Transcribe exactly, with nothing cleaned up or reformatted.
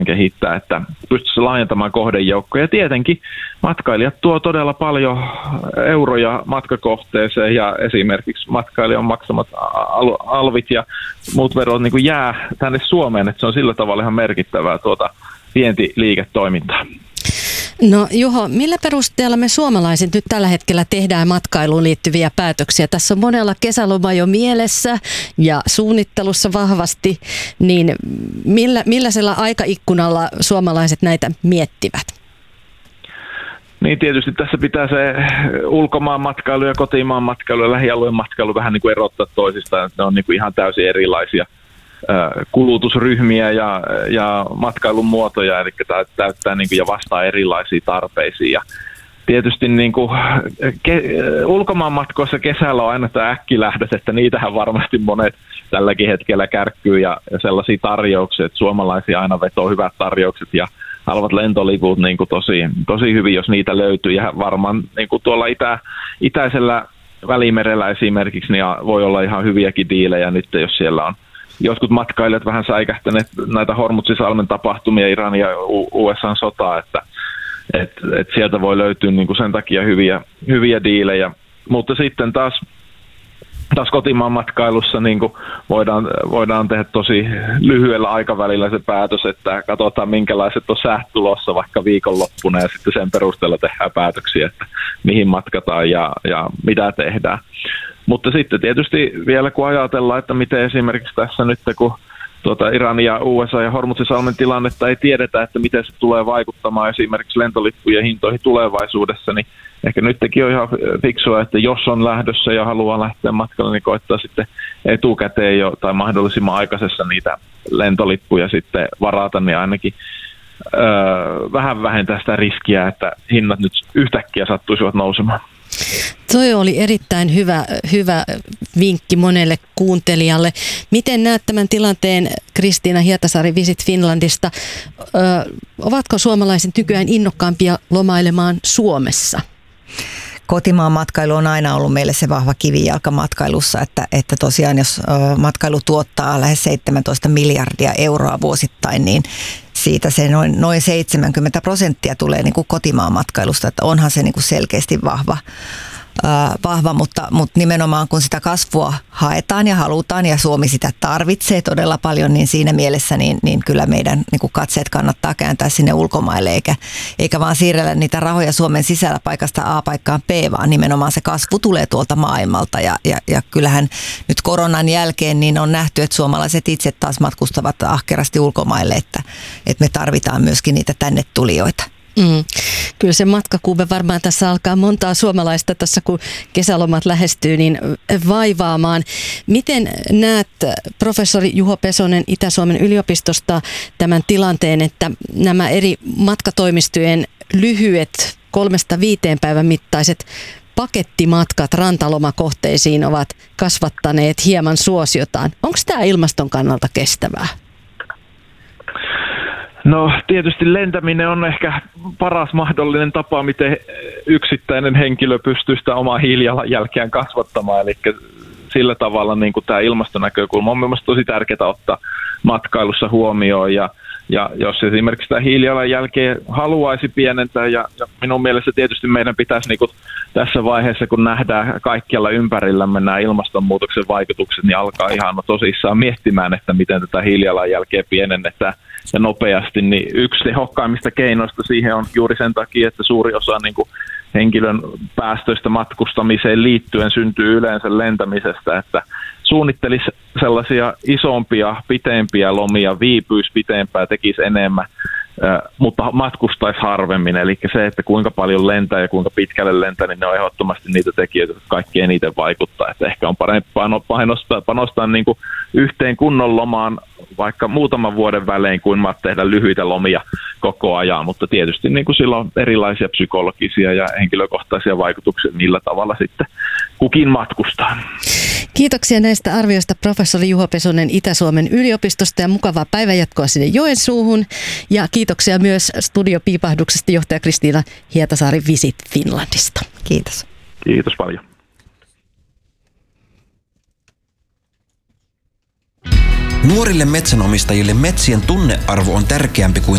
kehittää, että pystyisi laajentamaan kohdejoukkoja. Ja tietenkin matkailijat tuo todella paljon euroja matkakohteeseen ja esimerkiksi matkailijan maksamat alvit ja muut verot niin kuin jää tänne Suomeen, että se on sillä tavalla ihan merkittävää tuota vientiliiketoimintaa. No Juho, millä perusteella me suomalaiset nyt tällä hetkellä tehdään matkailuun liittyviä päätöksiä? Tässä on monella kesäloma jo mielessä ja suunnittelussa vahvasti, niin millä, millaisella aikaikkunalla suomalaiset näitä miettivät? Niin tietysti tässä pitää se ulkomaan matkailu ja kotimaan matkailu ja lähialueen matkailu vähän niin kuin erottaa toisistaan, että ne on niin kuin ihan täysin erilaisia kulutusryhmiä ja, ja matkailun muotoja, eli täyttää niin kuin, ja vastaa erilaisiin tarpeisiin. Ja tietysti niin kuin, ke, ulkomaan matkoissa kesällä on aina tämä äkkilähdöt, että niitähän varmasti monet tälläkin hetkellä kärkkyy ja, ja sellaisia tarjouksia, että suomalaisia aina vetoo hyvät tarjoukset ja halvat lentoliput niin kuin tosi, tosi hyvin, jos niitä löytyy. Ja varmaan niin kuin tuolla itä, itäisellä Välimerellä esimerkiksi niin voi olla ihan hyviäkin diilejä nyt, jos siellä on jotkut matkailijat vähän säikähtäneet näitä Hormuzisalmen tapahtumia, Iranin ja U S A:n sotaa, että et, et sieltä voi löytyä niinku sen takia hyviä, hyviä diilejä. Mutta sitten taas, taas kotimaan matkailussa niinku voidaan, voidaan tehdä tosi lyhyellä aikavälillä se päätös, että katsotaan minkälaiset on säät tulossa vaikka viikonloppuna ja sitten sen perusteella tehdään päätöksiä, että mihin matkataan ja, ja mitä tehdään. Mutta sitten tietysti vielä kun ajatellaan, että miten esimerkiksi tässä nyt, kun tuota Iranin ja U S A ja Hormuzisalmen tilannetta ei tiedetä, että miten se tulee vaikuttamaan esimerkiksi lentolippujen hintoihin tulevaisuudessa, niin ehkä nytkin on ihan fiksua, että jos on lähdössä ja haluaa lähteä matkalle, niin koittaa sitten etukäteen jo tai mahdollisimman aikaisessa niitä lentolippuja sitten varata, niin ainakin öö, vähän vähentää sitä riskiä, että hinnat nyt yhtäkkiä sattuisivat nousemaan. Toi oli erittäin hyvä, hyvä vinkki monelle kuuntelijalle. Miten näet tämän tilanteen, Kristiina Hietasaari Visit Finlandista? Ö, ovatko suomalaiset nykyään innokkaampia lomailemaan Suomessa? Kotimaan matkailu on aina ollut meille se vahva kivijalka matkailussa, että, että tosiaan jos matkailu tuottaa lähes seitsemäntoista miljardia euroa vuosittain, niin siitä se noin, noin seitsemänkymmentä prosenttia tulee niin kuin kotimaan matkailusta, että onhan se niin kuin selkeästi vahva. Äh, vahva, mutta, mutta nimenomaan kun sitä kasvua haetaan ja halutaan ja Suomi sitä tarvitsee todella paljon, niin siinä mielessä niin, niin kyllä meidän niin kuin katseet kannattaa kääntää sinne ulkomaille, eikä, eikä vaan siirrellä niitä rahoja Suomen sisällä paikasta A paikkaan B, vaan nimenomaan se kasvu tulee tuolta maailmalta ja, ja, ja kyllähän nyt koronan jälkeen niin on nähty, että suomalaiset itse taas matkustavat ahkerasti ulkomaille, että, että me tarvitaan myöskin niitä tänne tulijoita. Mm. Kyllä se matkakuube varmaan tässä alkaa montaa suomalaista tässä, kun kesälomat lähestyy, niin vaivaamaan. Miten näet, professori Juho Pesonen Itä-Suomen yliopistosta, tämän tilanteen, että nämä eri matkatoimistojen lyhyet kolmesta viiteen päivän mittaiset pakettimatkat rantalomakohteisiin ovat kasvattaneet hieman suosiotaan? Onko tämä ilmaston kannalta kestävää? No tietysti lentäminen on ehkä paras mahdollinen tapa, miten yksittäinen henkilö pystyy sitä omaa hiilijalanjälkeään kasvattamaan. Eli sillä tavalla niin kuin tämä ilmastonäkökulma on mielestäni tosi tärkeää ottaa matkailussa huomioon. Ja, ja jos esimerkiksi tämä hiilijalanjälkeä haluaisi pienentää, ja, ja minun mielestä tietysti meidän pitäisi niin kuin tässä vaiheessa, kun nähdään kaikkialla ympärillämme nämä ilmastonmuutoksen vaikutukset, niin alkaa ihan tosissaan miettimään, että miten tätä hiilijalanjälkeä pienennetään ja nopeasti, niin yksi tehokkaimmista keinoista siihen on juuri sen takia, että suuri osa niin kuin henkilön päästöistä matkustamiseen liittyen syntyy yleensä lentämisestä, että suunnittelisi sellaisia isompia, pitempiä lomia, viipyisi pitempään, tekisi enemmän, mutta matkustaisi harvemmin. Eli se, että kuinka paljon lentää ja kuinka pitkälle lentää, niin ne on ehdottomasti niitä tekijöitä, jotka kaikki eniten vaikuttaa. Että ehkä on parempi panostaa, panostaa niin kuin yhteen kunnon lomaan vaikka muutaman vuoden välein, kuin tehdä lyhyitä lomia koko ajan. Mutta tietysti niin kuin sillä on erilaisia psykologisia ja henkilökohtaisia vaikutuksia, millä tavalla sitten kukin matkustaa. Kiitoksia näistä arvioista professori Juho Pesonen Itä-Suomen yliopistosta ja mukavaa päivänjatkoa sinne Joensuuhun. Ja kiitoksia myös studiopiipahduksesta johtaja Kristiina Hietasaari Visit Finlandista. Kiitos. Kiitos paljon. Nuorille metsänomistajille metsien tunnearvo on tärkeämpi kuin